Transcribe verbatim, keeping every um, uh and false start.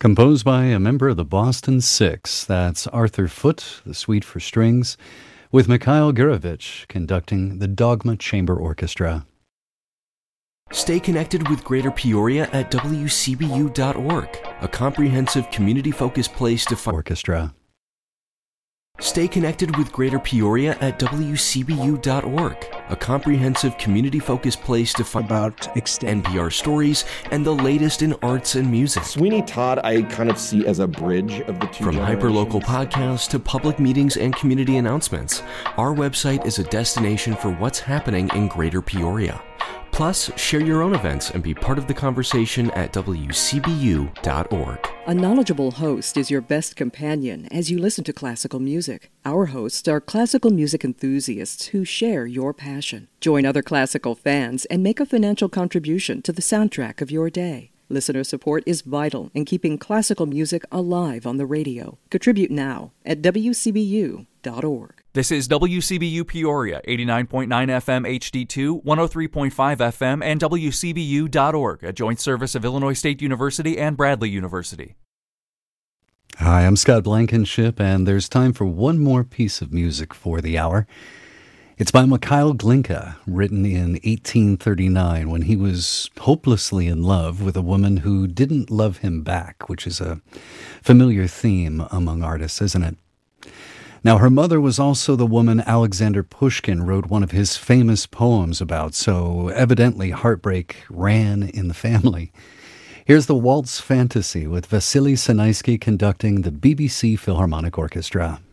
Composed by a member of the Boston Six. That's Arthur Foote, the Suite for Strings, with Mikhail Gurevich conducting the Dogma Chamber Orchestra. Stay connected with Greater Peoria at W C B U dot org, a comprehensive community-focused place to find Orchestra. Stay connected with Greater Peoria at W C B U dot org, a comprehensive community-focused place to find about extend N P R stories and the latest in arts and music. Sweeney Todd I kind of see as a bridge of the two From generations. hyperlocal podcasts to public meetings and community announcements, our website is a destination for what's happening in Greater Peoria. Plus, share your own events and be part of the conversation at W C B U dot org. A knowledgeable host is your best companion as you listen to classical music. Our hosts are classical music enthusiasts who share your passion. Join other classical fans and make a financial contribution to the soundtrack of your day. Listener support is vital in keeping classical music alive on the radio. Contribute now at W C B U dot org. This is W C B U Peoria, eighty-nine point nine F M H D two, one oh three point five F M, and W C B U dot org, a joint service of Illinois State University and Bradley University. Hi, I'm Scott Blankenship, and there's time for one more piece of music for the hour. It's by Mikhail Glinka, written in eighteen thirty-nine when he was hopelessly in love with a woman who didn't love him back, which is a familiar theme among artists, isn't it? Now, her mother was also the woman Alexander Pushkin wrote one of his famous poems about, so evidently heartbreak ran in the family. Here's the Waltz Fantasy with Vasily Sinaisky conducting the B B C Philharmonic Orchestra.